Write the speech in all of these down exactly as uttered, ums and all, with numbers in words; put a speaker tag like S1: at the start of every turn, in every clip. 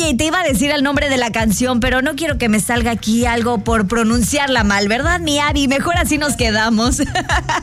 S1: Oye, te iba a decir el nombre de la canción, pero no quiero que me salga aquí algo por pronunciarla mal, ¿verdad, mi Abby? Mejor así nos quedamos. Son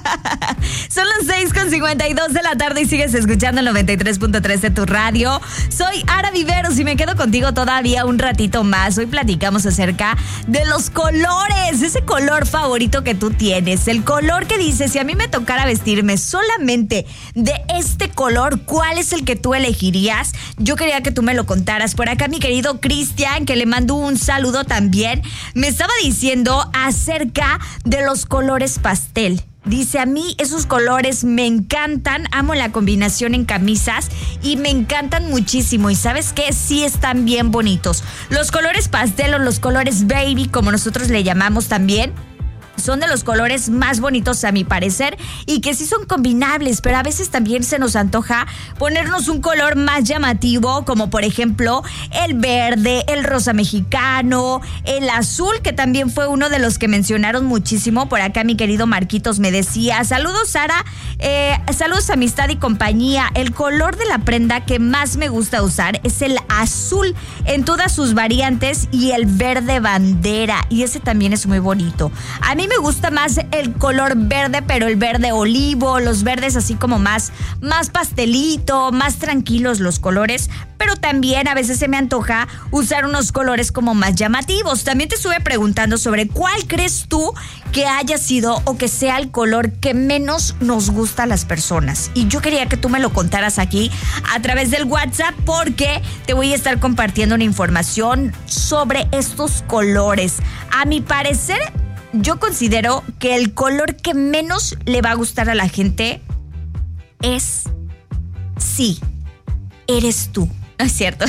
S1: las seis con cincuenta y dos de la tarde y sigues escuchando el noventa y tres punto tres de tu radio. Soy Ara Viveros y me quedo contigo todavía un ratito más. Hoy platicamos acerca de los colores, ese color favorito que tú tienes, el color que dices, si a mí me tocara vestirme solamente de este color, ¿cuál es el que tú elegirías? Yo quería que tú me lo contaras. Por acá mi querido Cristian, que le mando un saludo también, me estaba diciendo acerca de los colores pastel. Dice, a mí esos colores me encantan, amo la combinación en camisas y me encantan muchísimo. Y ¿sabes qué? Sí están bien bonitos. Los colores pastel o los colores baby, como nosotros le llamamos también, son de los colores más bonitos a mi parecer y que sí son combinables, pero a veces también se nos antoja ponernos un color más llamativo, como por ejemplo el verde, el rosa mexicano, el azul, que también fue uno de los que mencionaron muchísimo. Por acá mi querido Marquitos me decía, saludos Sara, eh, saludos amistad y compañía. El color de la prenda que más me gusta usar es el azul en todas sus variantes y el verde bandera, y ese también es muy bonito. A mí me gusta más el color verde, pero el verde olivo, los verdes así como más, más pastelito, más tranquilos los colores, pero también a veces se me antoja usar unos colores como más llamativos. También te estuve preguntando sobre cuál crees tú que haya sido o que sea el color que menos nos gusta a las personas. Y yo quería que tú me lo contaras aquí a través del WhatsApp, porque te voy a estar compartiendo una información sobre estos colores. A mi parecer, yo considero que el color que menos le va a gustar a la gente es, sí, eres tú. No es cierto.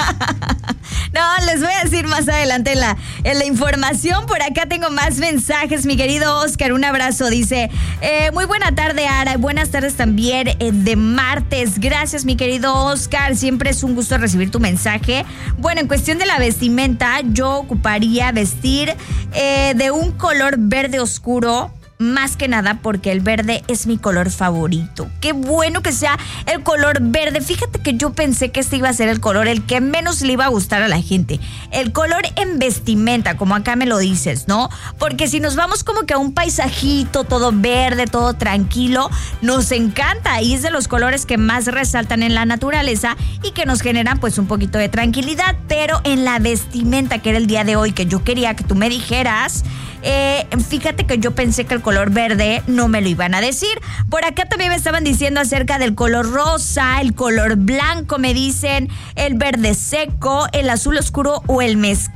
S1: No, les voy a decir más adelante en la, en la información. Por acá tengo más mensajes. Mi querido Oscar, un abrazo. Dice, eh, muy buena tarde, Ara. Buenas tardes también eh, de martes. Gracias, mi querido Oscar. Siempre es un gusto recibir tu mensaje. Bueno, en cuestión de la vestimenta, yo ocuparía vestir eh, de un color verde oscuro. Más que nada porque el verde es mi color favorito. Qué bueno que sea el color verde. Fíjate que yo pensé que este iba a ser el color el que menos le iba a gustar a la gente. El color en vestimenta, como acá me lo dices, ¿no? Porque si nos vamos como que a un paisajito, todo verde, todo tranquilo, nos encanta. Y es de los colores que más resaltan en la naturaleza y que nos generan pues un poquito de tranquilidad. Pero en la vestimenta, que era el día de hoy, que yo quería que tú me dijeras, eh, fíjate que yo pensé que el color verde no me lo iban a decir. Por acá también me estaban diciendo acerca del color rosa, el color blanco, me dicen, el verde seco, el azul oscuro o el mezclado.